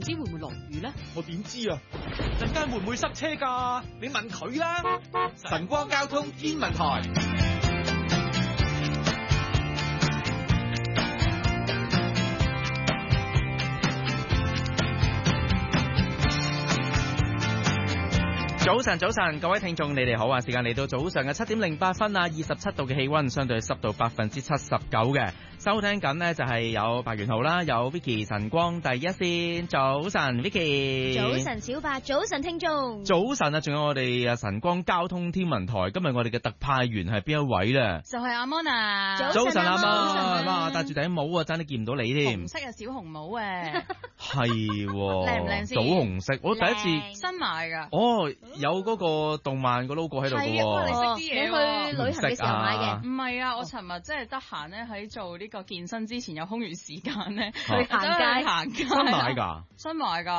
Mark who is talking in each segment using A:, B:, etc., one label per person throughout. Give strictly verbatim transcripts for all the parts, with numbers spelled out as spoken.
A: 知會唔會落雨咧？
B: 我點知啊？陣間會唔會塞車㗎？你問佢啦。晨光交通天文台。
C: 早晨，早晨，各位聽眾，你哋好啊！時間嚟到早上嘅七點零八分啊，二十七度嘅氣溫，相對濕度百分之七十九嘅。收聽緊呢就係有白元浩啦，有 Vicky 晨光第一線。早晨 Vicky，
D: 早晨小白，早晨聽眾，
C: 早晨啊！仲有我哋啊晨光交通天文台，今日我哋嘅特派員係邊一位咧？
A: 就係阿 Mon 啊！
C: 早晨阿
A: Mon，
C: 哇，戴住頂帽啊，爭啲見唔到你添。
A: 紅色嘅小紅帽誒，
C: 係
A: 靚唔靚先？
C: 棗紅色，我第一次
A: 新買㗎。
C: 哦，有嗰個動漫個 logo 喺度嘅喎。
A: 你識啲嘢喎？
D: 你去旅行嘅時候買嘅？
A: 唔係啊，我尋日即係得閒咧，喺做呢個健身之前有空餘時間咧，
D: 去行街
A: 行街。
C: 新買㗎？
A: 新買㗎。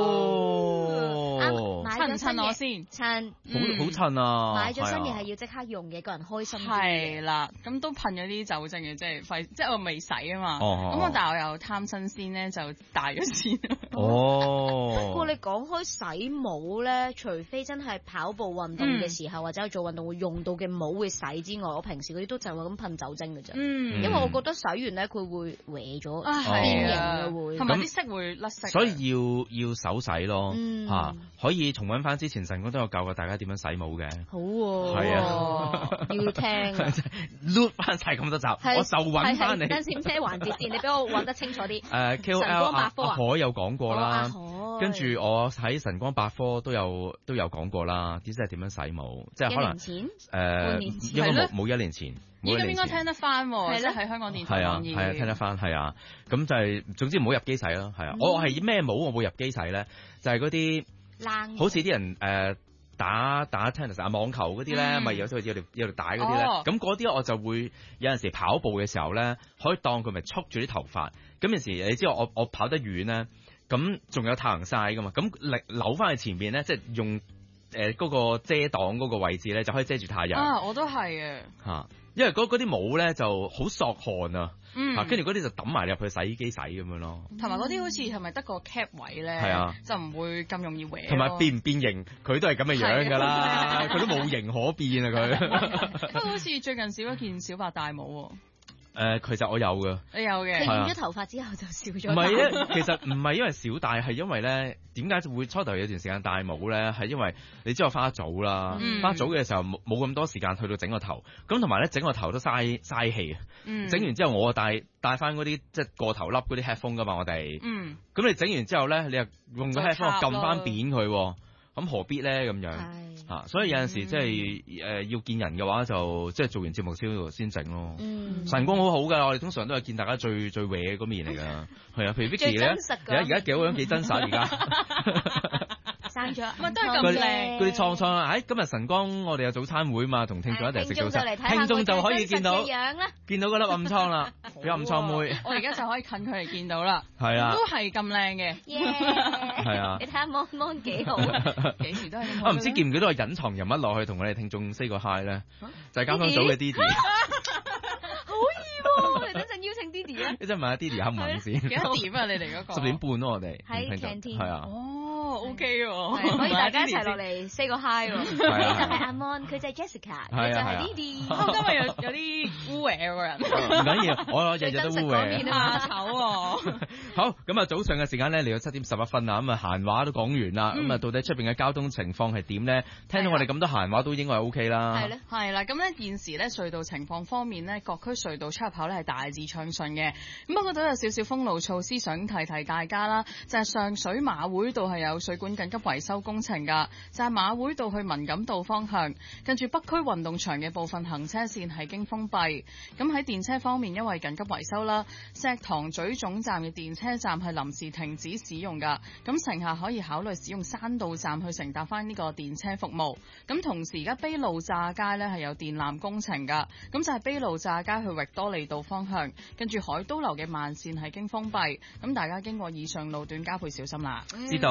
C: 哦，
A: 襯唔襯我先？
D: 襯，
C: 好好襯啊！
D: 買咗新嘢係要即刻用嘅，個人開心啲。
A: 係啦，咁都噴咗啲酒精嘅，即係費，即係我未洗啊嘛。
C: 哦。
A: 咁我但係我又貪新鮮咧，就帶咗先。
C: 哦。
D: 不過你講開洗帽咧，除非真係跑步運動嘅時候，或者做運動會用到嘅帽會洗之外，我平時嗰啲都就係咁噴酒精嘅啫。
A: 嗯。
D: 因為我覺得洗完咧，佢會歪咗，
A: 啊
D: 變形嘅會，
A: 同埋啲色會甩色。
C: 所以要要手洗咯，
D: 嗯
C: 嚇可以重溫翻之前晨光都有教過大家點樣洗帽嘅。
D: 好喎，
C: 係啊，
D: 要聽
C: ，loop 翻晒咁多集，我就揾翻你。
D: 等先咩環節先？你俾我揾得清楚啲。
C: 誒 K O L 阿阿海有講過啦，跟住我喺晨光百科都有都有講過啦，啲即係點樣洗帽，即係可能誒應該冇冇一年前。
A: 依家應該聽得翻喎，即係喺香港電台講嘢。
C: 係啊，係啊，聽得翻，係啊。咁就係總之唔好入機洗咯，係啊。我係咩帽我冇入機洗咧？就係嗰啲好似啲人誒打打 tennis 啊網球嗰啲咧，咪有時有條有條帶嗰啲咧。咁嗰啲我就會有陣時跑步嘅時候咧，可以當佢咪束住啲頭髮。咁有時你知道我我跑得遠咧，咁仲有太陽曬噶嘛，咁力扭翻去前邊咧，即係用誒嗰個遮擋嗰個位置咧，就可以遮住太陽。
A: 啊，我都係啊。嚇！
C: 因為嗰啲帽咧就好索汗啊，
A: 嗯，
C: 跟住嗰啲就抌埋入去洗衣機洗咁樣咯。
A: 同埋嗰啲好似係咪得個 cap 位咧？
C: 係啊，
A: 就唔會咁容易歪。
C: 同埋變唔變形，佢都係咁嘅樣㗎啦，佢都冇形可變啊佢。
A: 不過好似最近少咗件小白大帽喎。
C: 誒，其實我有嘅，
A: 你有嘅，
D: 你染咗頭髮之後就少咗。
C: 唔係咧，其實唔係因為少戴，係因為咧點解會初頭有段時間戴帽咧？係因為你知我返早啦，返早嘅時候冇冇咁多時間去到整個頭，咁同埋咧整個頭都嘥嘥氣啊！整完之後我戴戴翻嗰啲即係過頭笠嗰啲 headphone 㗎嘛，我哋，咁你整完之後咧，你又用個 headphone 撳翻扁佢。咁何必咧咁樣嚇、啊？所以有陣時即係誒要見人嘅話，就即係做完節目先先整咯。嗯、晨光好好㗎，我哋通常都係見大家最最歪嗰面嚟㗎。係啊，譬如 Vicky 咧，而家而家幾好樣幾真實而家。
D: 生咗，
A: 咪都係咁靚。
C: 嗰啲創創啊！誒，今日晨光我哋有早餐會嘛，同聽眾一齊食早餐。聽眾就可以見到，見到嗰粒暗瘡啦，有暗瘡妹。
A: 我而家就可以近距離見到啦。
C: 係啊，
A: 都係咁靚嘅。
C: 係啊，
D: 你睇下 Mon Mon 幾好，
A: 幾時都係。
C: 我唔知記唔記得個隱藏人物落去同我哋聽眾 say 個 hi 咧，就係交通組嘅 Didi。
D: 好易喎！你等陣邀請 Didi 啊！
C: 一陣問下 Didi 肯唔肯先？
A: 幾多點啊？你哋嗰個？
C: 十點半咯，我哋
D: 喺 canteen。
C: 係啊。
A: 哦，OK 喎，
D: 可以大家一齊落嚟 say 個 hi 喎。呢就係阿 Mon，佢就係 Jessica，佢就係 Didi。
A: 我今日有有啲污穢個人。
C: 唔緊要，我日日都污穢。
A: 怕醜喎。
C: 好，咁啊早上嘅時間咧嚟到七點十一分啦，咁啊閒話都講完啦，咁啊到底出邊嘅交通情況係點咧？聽到我哋咁多閒話都應該係 OK 啦。
A: 係咧，係啦，咁咧現時咧隧道情況方面咧，各區隧道出入口咧係大致暢順嘅。咁不過都有少少封路措施想提提大家啦，就係上水馬會道係有水管緊急維修工程噶，就係馬會道去文錦道方向，跟住北區運動場嘅部分行車線係經封閉。咁喺電車方面，因為緊急維修啦，石塘咀總站嘅電車站係臨時停止使用噶，咁乘客可以考慮使用山道站去乘搭翻呢個電車服務。咁同時而家卑路乍街咧係有電纜工程噶，咁就係卑路乍街去域多利道方向，跟住海都樓嘅慢線係經封閉，咁大家經過以上路段加倍小心啦。
C: 知道，咁當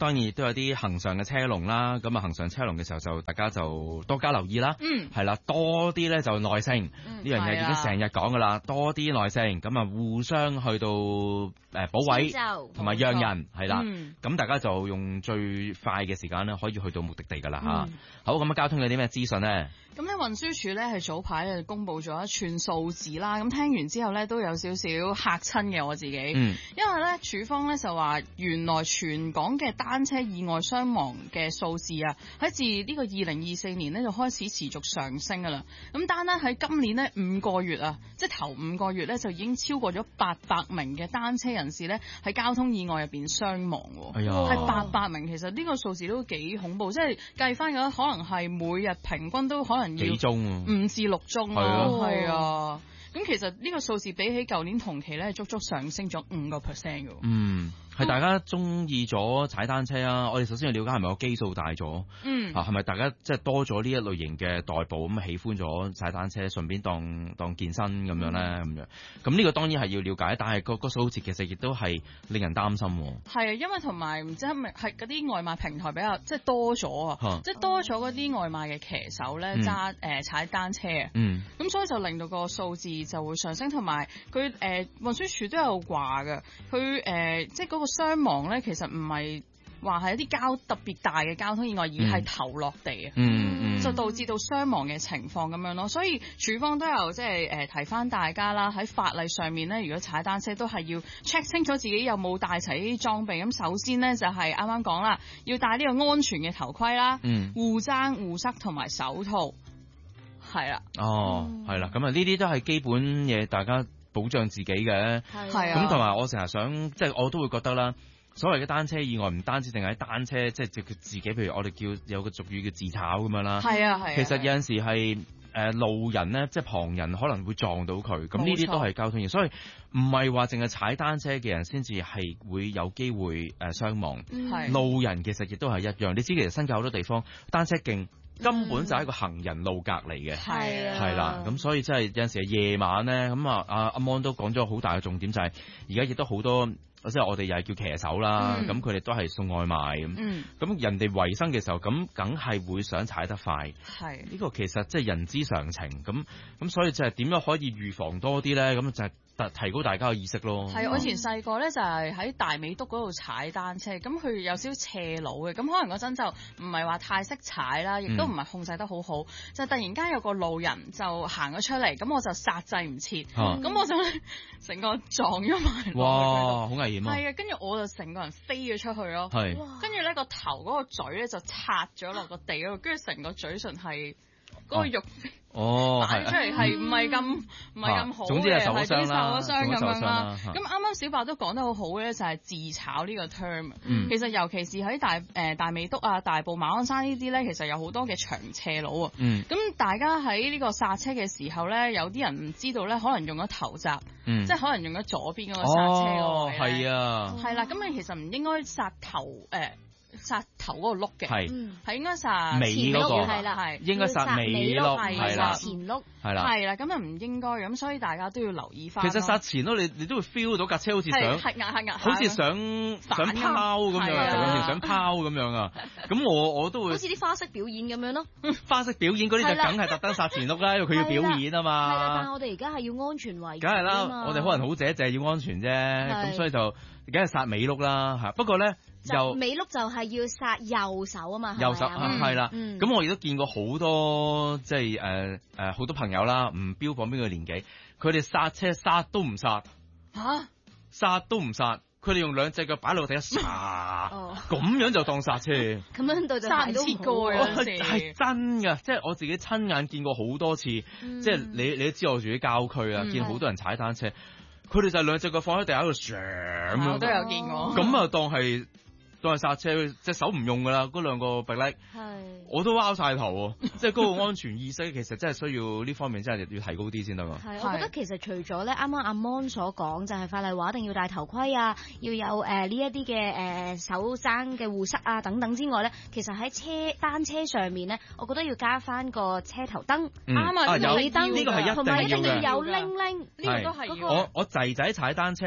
C: 當然亦都有啲行上嘅車龍啦。咁啊，行上車龍嘅時候就大家就多加留意啦。
A: 嗯，
C: 係啦，多啲咧就耐性，呢、
A: 嗯、
C: 樣嘢已經成日講噶啦，多啲耐性，咁啊互相去到誒補位同埋讓人係啦。咁、嗯、大家就用最快嘅時間咧，可以去到目的地噶啦嚇。
A: 嗯、
C: 好，咁啊，交通有啲咩資訊呢？
A: 咁咧運輸署咧係早排咧公布咗一串數字啦，咁聽完之後咧都有少少嚇親嘅我自己，嗯、因為咧署方咧就話原來全港嘅單車意外傷亡嘅數字啊，喺自呢個二零二四年咧就開始持續上升噶啦。咁單單喺今年呢五個月啊，即係頭五個月咧就已經超過咗八百名嘅單車人士咧喺交通意外入邊傷亡，係八百名。其實呢個數字都幾恐怖，即係計翻嘅可能係每日平均都可能要
C: 幾宗
A: 五至六宗咯，係啊。咁其實呢個數字比起舊年同期咧，足足上升咗五個 percent 嘅。
C: 嗯，係大家中意咗踩單車啊！我哋首先要了解係咪個基數大咗？嗯，啊係咪大家即係多咗呢一類型嘅代步咁喜歡咗踩單車，順便當當健身咁樣咧咁樣。咁呢個當然係要了解，但係個個數字其實亦都係令人擔心。
A: 係啊，因為同埋唔知係咪係嗰啲外賣平台比較即係多咗啊，即係多咗嗰啲外賣嘅騎手咧揸誒踩單車啊。嗯，咁所以就令到個數字就會上升，同埋佢誒運輸署都有話㗎，佢誒、呃、即係嗰個傷亡咧，其實唔係話係一啲交特別大嘅交通意外，而係頭落地啊、嗯嗯，就導致到傷亡嘅情況咁樣咯。所以署方都有即係誒提翻大家啦，喺法例上面咧，如果踩單車都係要 check 清楚自己有冇帶齊啲裝備。咁首先咧就係啱啱講啦，要戴呢個安全嘅頭盔啦、嗯、護踭、護膝同埋手套。係啦，
C: 哦，係啦，咁啊呢啲都係基本嘢，大家保障自己嘅。係啊，咁同埋我成日想，即係我都會覺得啦，所謂嘅單車意外唔單止淨係單車，即係佢自己，譬如我哋叫有個俗語叫自炒咁樣啦。係啊係。其實有陣時係誒、呃、路人咧，即係旁人可能會撞到佢，咁呢啲都係交通意外，所以唔係話淨係踩單車嘅人先至係會有機會誒傷亡。係。路人其實亦都係一樣，你知其實新界好多地方單車徑根本就係一個行人路隔離嘅，係啊，係啦，咁所以真係有陣時夜晚咧，咁啊阿阿 Mon 都講咗好大嘅重點，就係而家亦都好多，即係我哋又係叫騎手啦，咁佢哋都係送外賣咁，咁、嗯、人哋維生嘅時候，咁梗係會想踩得快，係呢、呢個其實即係人之常情，咁咁所以就係點樣可以預防多啲咧？咁就係提高大家嘅意識咯。係，我以前細個咧就係喺大美督嗰度踩單車，咁佢有少少斜路嘅，咁可能嗰陣就唔係話太識踩啦，亦都唔係控制得好好，嗯、就突然間有個路人就行咗出嚟，咁我就剎掣唔切，咁、啊、我就成個撞咗埋。哇，好危險啊！係啊，跟住我就成個人飛咗出去咯。係，跟住咧個頭嗰個嘴咧就擦咗落個地嗰度，跟住成個嘴唇係嗰個肉。啊哦，擺出嚟係唔係咁唔係咁好嘅，總之係受咗傷啦，受咗傷咁樣啦。咁啱啱小白都講得好好嘅咧，就係自炒呢個 term、嗯。其實尤其是喺大誒、呃、大美督啊、大埔馬鞍山呢啲咧，其實有好多嘅長斜路啊。咁、嗯、大家喺呢個剎車嘅時候咧，有啲人唔知道咧，可能用咗頭閘、嗯，即係可能用咗左邊嗰個剎車嗰位咧。係、哦、啊，係啦，咁你其實唔應該剎頭誒。呃剎頭嗰個轆嘅，係係應該剎尾嗰個，係啦，係應該剎尾轆，係啦，前轆，係啦，係啦，咁啊唔應該咁，所以大家都要留意翻。其實剎前轆你你都會 feel 到架車好似想係壓係壓，好似想想拋咁樣，有時想拋咁樣啊。咁我我都會好似啲花式表演咁樣咯。花式表演嗰啲就梗係特登剎前轆啦，因為佢要表演啊嘛。係啦，但係我哋而家係要安全為主。梗係啦，我哋可能好姐姐要安全啫，咁所以就梗係剎尾轆啦嚇。不過咧。就尾轆就係要剎右手啊嘛，右手係啦。咁、嗯嗯、我亦都見過好多即係誒誒好多朋友啦，唔標榜邊個年紀，佢哋剎車剎都唔剎嚇，剎都唔剎，佢哋用兩隻腳擺落地一剎，咁、哦、樣就當剎車，咁樣對就剎唔切過啊！係真㗎，即係我自己親眼見過好多次，嗯、即係你你都知我住喺郊區啊、嗯，見好多人踩單車，佢哋就兩隻腳放喺地下度唰咁，我都有見過，咁啊當係。當係剎車，隻手唔用噶啦，嗰兩個臂力，我都拗晒頭喎。即係嗰個安全意識，其實真係需要呢方面真係要提高啲先得㗎。係，我覺得其實除咗咧，啱啱阿 Mon 所講就係、是、法例話一定要戴頭盔啊，要有誒呢一啲嘅誒手踭嘅護膝啊等等之外咧，其實喺車單車上面咧，我覺得要加翻個車頭燈，啱、嗯、啊，尾燈呢個係一定要嘅，同埋一定要有鈴鈴，呢、這個都係要。我我仔仔踩單車咧。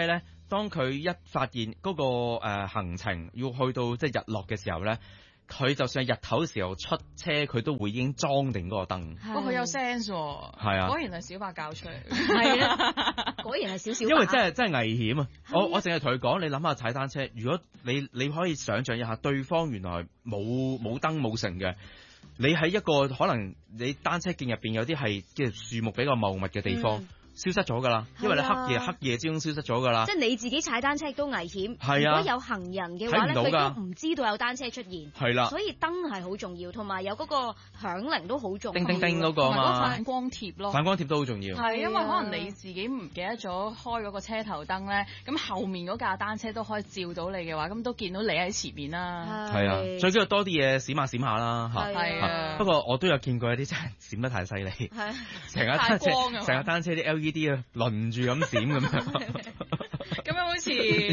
C: 當佢一發現嗰、那個、呃、行程要去到即係日落嘅時候咧。佢就算係日頭嘅時候出車，佢都會已經裝定嗰個燈。
A: 不過佢有 sense 喎，係啊，果然係小白教出嚟，
D: 係啊，果然係小小白。
C: 因為真係真係危險啊！我我淨係同佢講，你諗下踩單車，如果你你可以想像一下，對方原來冇冇燈冇成嘅，你喺一個可能你單車徑入邊有啲係即係樹木比較茂密嘅地方。嗯消失咗㗎啦，因為你黑夜、啊、黑夜之中消失咗㗎啦。即係
D: 你自己踩單車亦都危險。
C: 係啊，
D: 如果有行人嘅話咧，佢都唔知道有單車出現。
C: 係啦、啊，
D: 所以燈係好重要，同埋有嗰個響鈴都好重要。
C: 叮叮叮嗰個嘛，
A: 同埋嗰個反光貼咯。
C: 反光貼都好重要。
A: 係因為可能你自己唔記得咗開嗰個車頭燈咧，咁後面嗰架單車都可以照到你嘅話，咁都見到你喺前面啦。
C: 係啊，最緊要多啲嘢閃下閃下啦嚇。
A: 係啊，不
C: 過我都有見過一啲真係閃得太犀利，成架單車成架單車啲 L E D 啊輪住咁閃咁樣，
A: 咁樣好似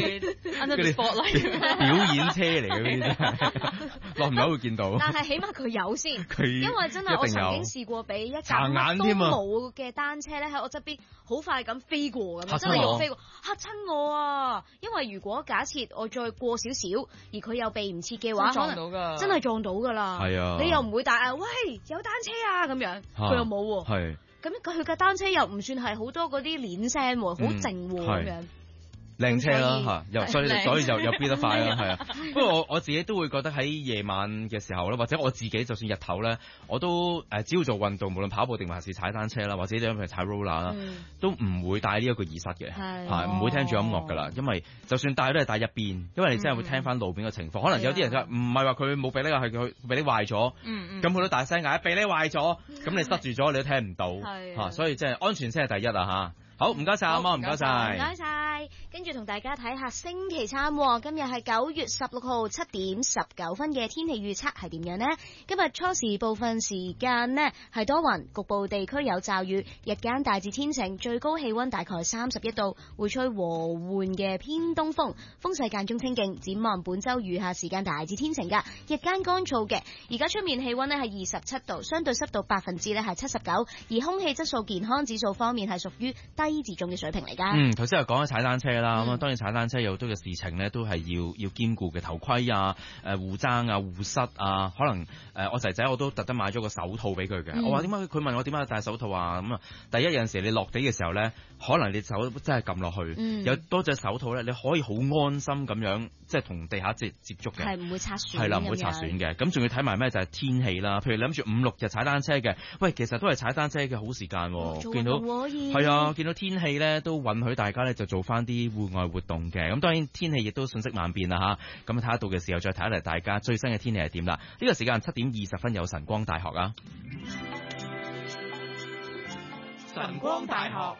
A: under the spotlight
C: 表演車嚟嘅呢啲，落唔到會見到。
D: 但係起碼佢有先，因為真係我曾經試過俾一架乜都冇嘅單車咧喺我側邊好快咁飛過咁，真係要飛過嚇親我啊！因為如果假設我再過少少，而佢又避唔切嘅話，
A: 撞到㗎，
D: 真係撞到㗎啦。
C: 係啊，
D: 你又唔會大嗌喂有單車啊咁樣，佢又冇喎。
C: 係。
D: 咁佢架單車又唔算係好多嗰啲鏈聲喎，好靜喎咁樣。
C: 靚車啦嚇，又所以所以就又飆得快啦，係啊。不過我我自己都會覺得喺夜晚嘅時候咧，或者我自己就算日頭咧，我都誒只要做運動，無論跑步定還是踩單車啦，或者譬如踩 roller 啦，都唔會帶呢一個耳塞嘅，係唔會聽住音樂㗎啦。因為就算帶都係帶一邊，因為你真係會聽翻路邊嘅情況。可能有啲人就唔係話佢冇鼻呢，係佢鼻呢壞咗，咁佢都大聲嗌鼻呢壞咗，咁你塞住咗你都聽唔到嚇，所以即係安全先係第一啊嚇。好，唔該晒阿媽，唔該晒，
D: 唔該晒。跟住同大家睇下星期三，今日係九月十六號七點十九分嘅天氣預測係點樣呢？今日初時部分時間呢係多雲，局部地區有驟雨，日間大致天晴，最高氣溫大概三十一度，會吹和緩嘅偏東風，風勢間中清勁。展望本周餘下時間大致天晴噶，日間乾燥嘅。而家出面氣溫呢係二十七度，相對濕度百分之呢係七十九，而空氣質素健康指數方面係屬於低至中嘅水平嚟噶。
C: 嗯，頭先又講咗踩單車啦，咁啊、嗯、當然踩單車有好多嘅事情咧，都係要要兼顧嘅，頭盔啊、誒護踭啊、護膝啊，可能誒、呃、我仔仔我都特登買咗個手套俾佢嘅。嗯、我話點解佢問我點解戴手套啊？咁啊，第一有陣時你落地嘅時候咧，可能你手真係撳落去，嗯、有多隻手套咧，你可以好安心咁樣即係同地下接接觸嘅，
D: 係唔會擦損，
C: 係啦，唔會擦損嘅。咁仲要睇埋咩就係、是、天氣啦。譬如你諗住五六日踩單車嘅，喂，其實都係踩單車嘅好時間、啊，見到係啊，見到天氣咧都允許大家咧就做翻啲戶外活動嘅。咁當然天氣亦都瞬息萬變啦吓，咁睇下到嘅時候再睇一嚟大家最新嘅天氣係點啦。呢、這個時間七點二十分有晨光大學啊，
B: 晨光大學。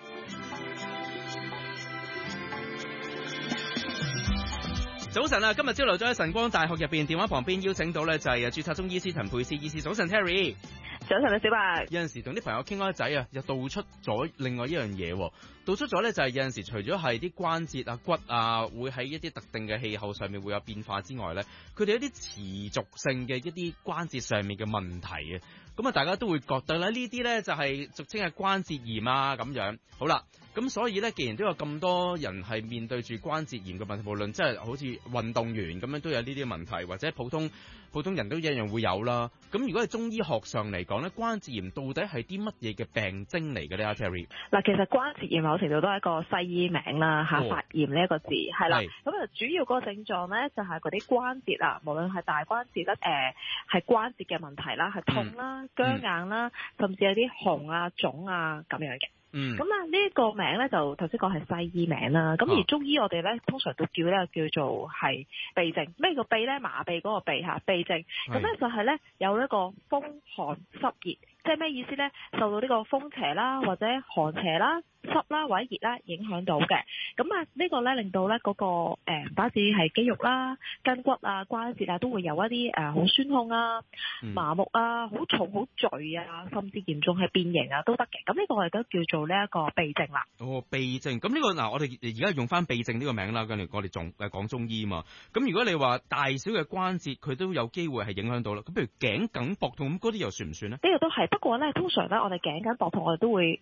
C: 早晨啊！今日朝頭早喺晨光大學入邊，電話旁邊邀請到咧就係註冊中醫師陳沛詩醫師。早晨 Terry。
E: 早晨啊，小白。
C: 有陣時同啲朋友傾開偈啊，又道出咗另外一樣嘢。道出咗咧就係有陣時除咗係啲關節啊、骨啊會喺一啲特定嘅氣候上面會有變化之外咧，佢哋一啲持續性嘅一啲關節上面嘅問題啊，咁啊大家都會覺得咧呢啲咧就係俗稱係關節炎啊咁樣。好啦。咁所以咧，既然都有咁多人係面對住關節炎嘅問題，無論即係好似運動員咁樣都有呢啲問題，或者普通普通人都一樣會有啦。咁如果係中醫學上嚟講咧，關節炎到底係啲乜嘢嘅病徵嚟嘅咧？阿 Terry，
E: 嗱，其實關節炎某程度都係一個西醫名啦，嚇、哦、發炎呢一個字係啦。咁啊，主要嗰個症狀咧就係嗰啲關節啊，無論係大關節咧，誒、呃、係關節嘅問題啦，係痛啦、嗯、僵硬啦，嗯、甚至有啲紅啊、腫啊咁樣嘅。
C: 嗯，
E: 咁啊呢個名咧就頭先講係西醫名啦，咁、啊、而中醫我哋咧通常都叫呢個叫做係痹症。咩叫痹咧？麻痹嗰個痹嚇，痹症。咁咧是就係咧有一個風寒濕熱，即係咩意思咧？受到呢個風邪啦，或者寒邪啦、濕啦或者熱啦影響到嘅。咁啊呢個咧令到咧嗰個誒唔單止係肌肉啦、筋骨啊、關節啊都會有一啲誒好酸痛啊、麻木啊、好重好墜啊，甚至嚴重係變形啊都得嘅。咁呢個我哋都叫做呢一個痹症啦。
C: 哦，痹症。咁呢、這個嗱，我哋而家用翻痹症呢個名啦，跟住我哋仲誒講中醫嘛。咁如果你話大小嘅關節佢都有機會係影響到啦。咁譬如頸梗膊痛咁嗰啲又算唔算咧？
E: 呢個都係，不過咧通常咧我哋頸梗膊痛我哋都會誒。欸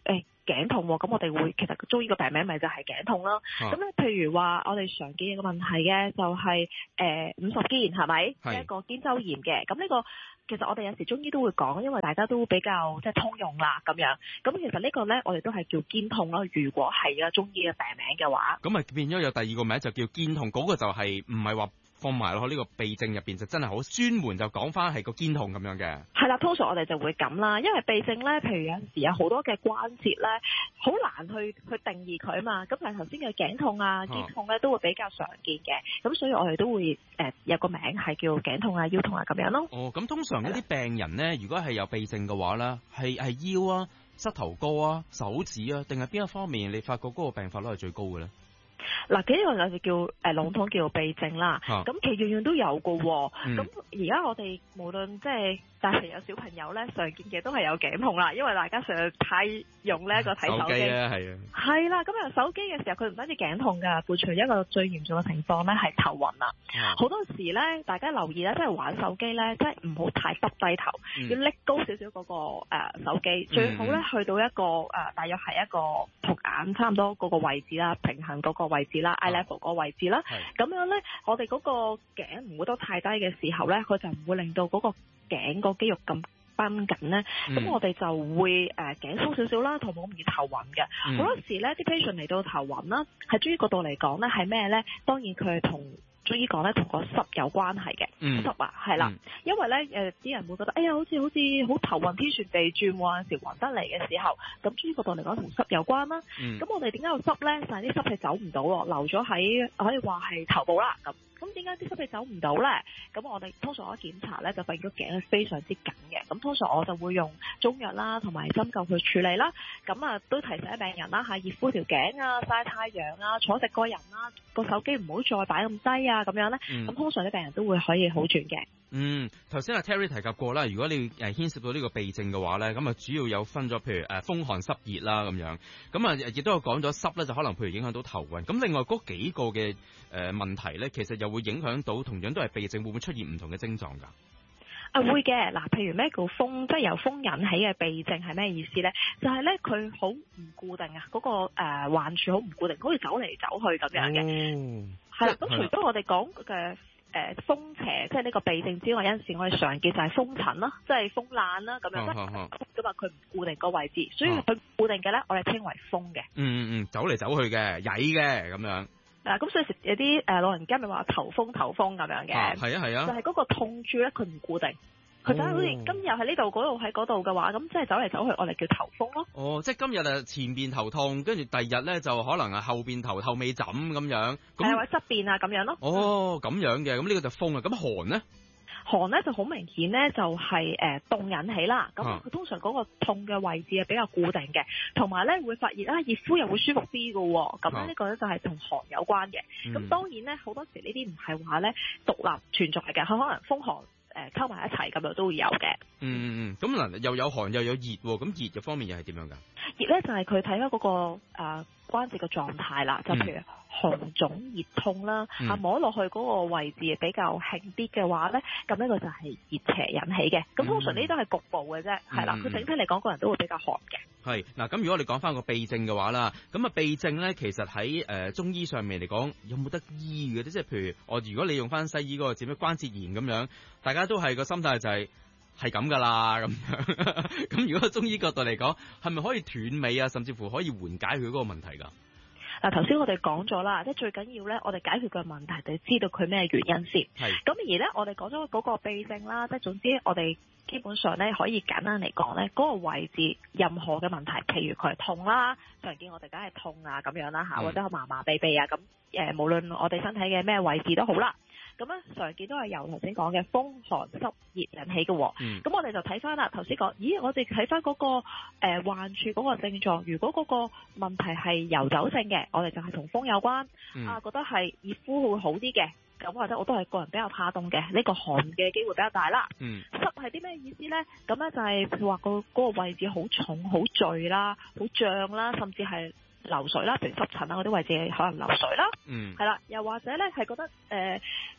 E: 頸痛喎，咁我哋會其實中醫個病名咪就係頸痛啦。咁咧、啊，譬如話我哋常見嘅問題嘅就係誒五十肩係咪？係一個肩周炎嘅。咁呢、這個其實我哋有時中醫都會講，因為大家都比較即係通用啦咁樣。咁其實個呢個咧，我哋都係叫肩痛啦。如果係啊中醫嘅病名嘅話，
C: 咁啊變咗有第二個名就叫肩痛，嗰、那個就係唔係話放埋落去呢個痹症入邊，就真係好專門就講翻係個肩痛咁樣嘅。
E: 係啦，通常我哋就會咁啦，因為痹症咧，譬如有陣時有好多嘅關節咧，好難去去定義佢啊嘛。咁但係頭先嘅頸痛啊、肩痛咧，都會比較常見嘅。咁所以我哋都會誒、呃、有個名係叫頸痛啊、腰痛啊咁樣咯。
C: 哦，咁通常呢啲病人咧，如果係有痹症嘅話咧，係係腰啊、膝頭哥啊、手指啊，定係邊一方面你發覺嗰個病發率係最高嘅咧？
E: 嗱，幾樣就叫誒籠統叫做痹症啦。咁、啊、其實樣樣都有㗎喎。咁而家我哋無論即係大朋友小朋友咧，常見嘅都係有頸痛啦，因為大家成日太用呢一個睇手機。手機啊，係啊。係啦，咁啊手機嘅時候，佢唔單止頸痛㗎，伴隨一個最嚴重嘅情況咧係頭暈啦。好、啊、多時咧，大家留意咧，即係玩手機咧，即係唔好太耷低頭，嗯、要拎高少少嗰個、呃、手機，最好咧去到一個誒、呃，大約係一個同眼差唔多嗰個位置啦，平衡嗰個位置啦 eye level 嗰個位置啦。咁樣咧，我哋嗰個頸唔會得太低嘅時候咧，佢就唔會令到嗰個頸個肌肉咁繃緊咧。咁、嗯、我哋就會誒、呃、頸鬆少少啦，同埋好容易頭暈嘅。好、嗯、多時咧，啲 patient 嚟到頭暈啦，喺中醫角度嚟講咧，係咩咧？當然佢係同中醫講咧，同個濕有關係嘅。嗯、濕啊，係啦，嗯、因為咧誒啲人會覺得，哎呀，好似好似好頭暈天旋地轉喎，有時暈得嚟嘅時候，咁中醫角度嚟講同濕有關啦。咁、嗯、我哋點解有濕咧？就係、是、啲濕氣走唔到喎，留咗喺可以話係頭部啦咁。咁點解啲濕氣走唔到咧？咁我哋通常我檢查咧就發現個頸係非常之緊嘅。咁通常我就會用中藥啦，同埋針灸去處理啦。咁啊都提醒病人啦嚇，熱敷條頸啊，曬太陽啊，坐直個人啦，個手機唔好再擺咁低啊，咁樣咧。咁、嗯、通常啲病人都會可以好轉嘅。
C: 嗯，頭先阿 Terry 提及過啦，如果你誒牽涉到呢個痹症嘅話咧，咁啊主要有分咗，譬如誒風寒濕熱啦咁樣，咁啊亦都有講咗濕咧，就可能譬如影響到頭暈。咁另外嗰幾個嘅誒問題咧，其實又會影響到同樣都係痹症，會唔會出現唔同嘅症狀㗎？
E: 啊會嘅，嗱，譬如咩叫風，即係由風引起嘅痹症係咩意思咧？就係咧佢好唔固定啊，嗰、那個誒、呃、患處好唔固定，好似走嚟走去咁樣嘅。係啦、哦，咁除咗我哋講嘅誒風邪，即係呢個痹症之外，有陣時我哋常見就係風疹啦，即係風爛啦咁樣。咁啊，佢唔固定個位置，所以佢固定嘅咧，我哋稱為風嘅。嗯
C: 嗯嗯，走嚟走去嘅，曳嘅咁樣。
E: 嗱，咁所以有啲誒老人家咪話頭風頭風咁樣嘅，
C: 係啊係啊，
E: 就係嗰個痛處咧，佢唔固定，佢就係好似今日喺呢度，嗰度喺嗰度嘅話，咁即係走嚟走去，我哋叫頭風咯。哦，
C: 即係今日誒前邊頭痛，跟住第二日咧就可能係後邊頭頭尾枕咁樣，
E: 係或者側邊啊咁樣咯。
C: 哦，咁樣嘅，咁呢個就風啊，咁寒咧？
E: 寒咧就好明顯咧，就係誒凍引起啦。咁佢通常嗰個痛嘅位置係比較固定嘅，同埋咧會發現啊熱敷又會舒服啲嘅喎。咁呢個咧就係同寒有關嘅。咁、嗯、當然咧好多時呢啲唔係話咧獨立存在嘅，佢可能風寒誒溝埋一齊咁樣都會有嘅。嗯
C: 嗯嗯，咁嗱又有寒又有熱喎，咁熱嘅方面又係點樣㗎？
E: 熱咧就係佢睇翻嗰個誒、呃、關節嘅狀態啦，就譬如紅腫熱痛啦，啊、嗯、摸落去嗰個位置比較輕啲嘅話咧，咁呢個就係熱邪引起嘅。咁、嗯、通常呢啲都係局部嘅啫，係、嗯、啦。佢整體嚟講，個人都會比較寒嘅。
C: 係嗱，咁如果我哋講翻個痹症嘅話啦，咁啊痹症咧，其實喺誒、呃、中醫上面嚟講，有冇得醫嘅？即係譬如我如果你用翻西醫嗰個字咩關節炎咁樣，大家都係個心態就係、是。係咁噶啦，咁樣咁如果中醫角度嚟講，係咪可以斷尾啊？甚至乎可以緩解佢嗰個問題噶？
E: 嗱，頭先我哋講咗啦，即係最緊要咧，我哋解決個問題就知道佢咩原因先。係。咁而咧，我哋講咗嗰個痹症啦，即係總之我哋基本上咧可以簡單嚟講咧，嗰個位置任何嘅問題，譬如佢係痛啦，常見我哋梗係痛啊咁樣啦嚇，或者係麻麻痹痹啊咁，誒無論我哋身體嘅咩位置都好啦。咁咧常見都係由頭先講嘅風寒濕熱引起嘅喎。咁、嗯、我哋就睇翻啦，頭先講，咦，我哋睇翻嗰個誒、呃、患處嗰個症狀，如果嗰個問題係遊走性嘅，我哋就係同風有關。嗯、啊，覺得係熱敷會好啲嘅，咁或者我都係個人比較怕凍嘅，呢、呢個寒嘅機會比較大啦。嗯、濕係啲咩意思咧？咁咧就係佢話個嗰個位置好重、好墜啦、好脹啦，甚至係流水啦，譬如濕疹啊嗰啲位置可能流水啦。嗯，係啦，又或者咧係覺得誒。呃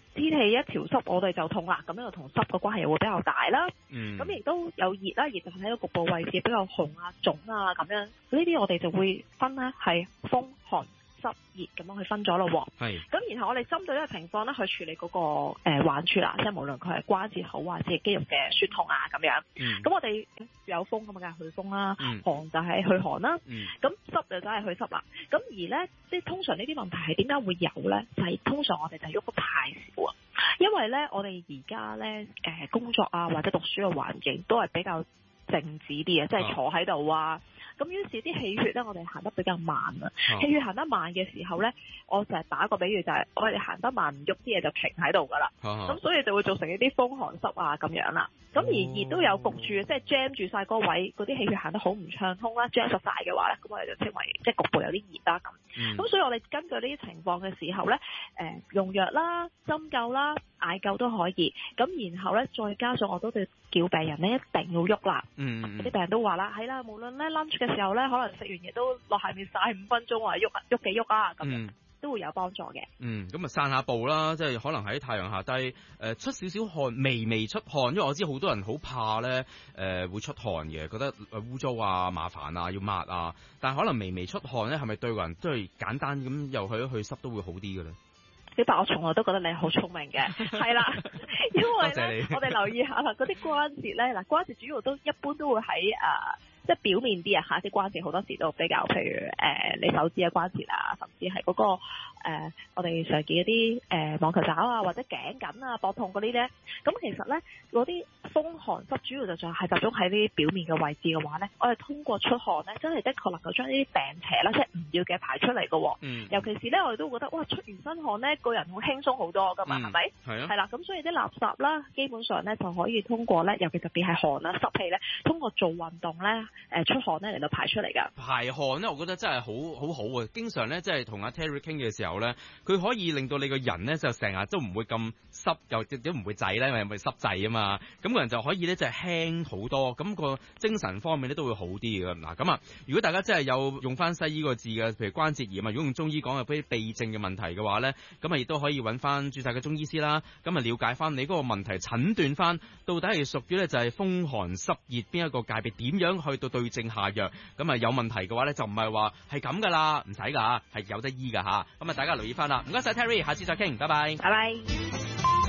E: 天氣一調濕，我哋就痛啦，咁樣就同濕嘅關係又會比較大啦。
C: 嗯，
E: 咁亦都有熱啦，熱就睇到局部位置比較紅啊、腫啊咁樣。呢啲我哋就會分咧係風寒濕熱咁樣去分咗咯喎。
C: 係。
E: 咁然後我哋針對呢個情況咧去處理嗰、那個誒、呃、患處啦，即係無論佢係關節好或者係肌肉嘅酸痛啊咁樣。咁、嗯、我哋有風咁梗係去風啦，嗯、寒就係去寒啦。咁、嗯、濕就真係去濕啦。咁而咧，即係通常呢啲問題係點解會有咧？就係、是、通常我哋就係喐得太少啊。因為咧，我哋而家咧誒工作啊或者讀書嘅環境都係比較靜止啲嘅，即係坐喺度啊。咁於是啲氣血咧，我哋行得比較慢啊。氣血行得慢嘅時候咧，我成日打個比喻就係、是，我哋行得慢唔喐啲嘢就停喺度噶啦。咁所以就會造成一啲風寒濕啊咁樣啦。咁而熱都有焗住，即係 jam 住晒嗰個位，嗰啲氣血行得好唔暢通啦 jam 實晒嘅話咧，咁我哋就稱為即係局部有啲熱啦咁。咁、嗯、所以我哋根據呢啲情況嘅時候咧，誒、呃、用藥啦、針灸啦、艾灸都可以。咁然後咧，再加上我都對叫病人咧一定要喐啦。嗯，啲病人都話啦，係啦，無論咧 lunch 嘅時候咧，可能食完嘢都落下面曬五分鐘啊，喐喐幾喐啊，咁樣、嗯、都會有幫助嘅。嗯，
C: 咁啊散下步啦，即係可能喺太陽下低誒、呃、出少少汗，微微出汗，因為我知好多人好怕咧誒、呃、會出汗嘅，覺得污糟啊、麻煩啊、要抹啊，但係可能微微出汗咧，係咪對個人都係簡單咁又去一去濕都會好啲嘅咧？
E: 小白，我從來都覺得你好聰明嘅，係啦，因為咧我哋留意下啦，嗰啲關節咧嗱，關節主要都一般都會喺誒。呃即係表面啲啊嚇，啲關節好多時都比較，譬如誒、呃、你手指嘅關節啊，甚至係嗰、那個、呃、我哋常見嗰啲誒網球肘啊，或者頸緊啊、膊痛嗰啲咧，咁其實咧嗰啲風寒濕主要就係集中喺啲表面嘅位置嘅話咧，我哋通過出汗咧，真係的確能夠將呢啲病邪啦，即係唔要嘅排出嚟嘅喎。嗯。尤其是咧，我哋都覺得哇，出完身汗咧，個人會輕鬆好多㗎嘛，係咪、嗯？係啊。係啦，咁所以啲垃圾啦，基本上咧就可以通過咧，尤其特別係汗啦、濕氣咧，通過做運動咧。誒出汗咧嚟到排出嚟㗎，排汗咧，我覺得真係好好好啊！經常咧，即係同阿 Terry 傾嘅時候咧，佢可以令到你個人咧就成日都唔會咁濕，又亦都唔會滯咧，因為咪濕滯啊嘛。咁個人就可以咧就係輕好多，咁個精神方面咧都會好啲嘅。嗱，咁啊，如果大家真係有用翻西醫個字嘅，譬如關節炎啊，如果用中醫講嘅啲痹症嘅問題嘅話咧，咁啊亦都可以揾翻註冊嘅中醫師啦。咁啊了解翻你嗰個問題，診斷翻到底係屬於咧就係風寒濕熱邊一個界別，點樣去到對症下藥。咁啊有問題嘅話咧就唔係話係咁噶啦，唔使噶，係有得醫噶吓。咁啊大家留意翻啦，唔該晒 Terry，下次再傾，拜拜，拜拜。